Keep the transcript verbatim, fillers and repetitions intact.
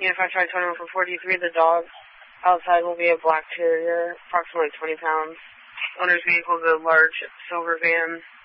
Unit five five twenty-one for forty-three, the dog outside will be a black terrier, approximately twenty pounds. Owner's vehicle is a large silver van.